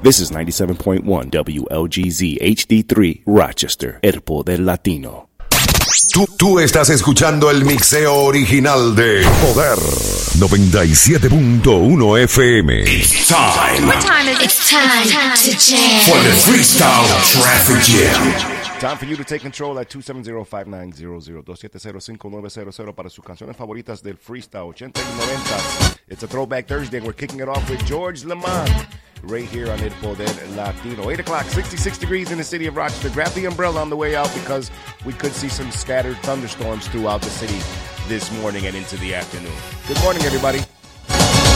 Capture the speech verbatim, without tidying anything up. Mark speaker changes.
Speaker 1: This is ninety-seven point one W L G Z H D three Rochester, El Poder Latino.
Speaker 2: Tú, tú estás escuchando el mixeo original de Poder noventa y siete punto uno F M.
Speaker 3: It's time.
Speaker 4: What time is it? It's time, time to jam.
Speaker 3: For the Freestyle Traffic Jam.
Speaker 5: Time for you to take control at two seven zero, five nine zero zero, two siete cero, cinco nueve cero cero para sus canciones favoritas del freestyle ochenta y noventa. It's a Throwback Thursday, and we're kicking it off with George Lamont right here on El Poder Latino. eight o'clock, sixty-six degrees in the city of Rochester. Grab the umbrella on the way out because we could see some scattered thunderstorms throughout the city this morning and into the afternoon. Good morning, everybody.